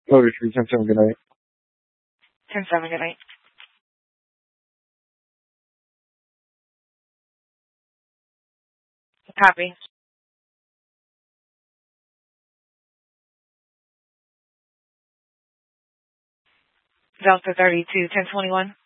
Code 310-7, good night. 10-7, good night. Copy. Delta 32, 1021.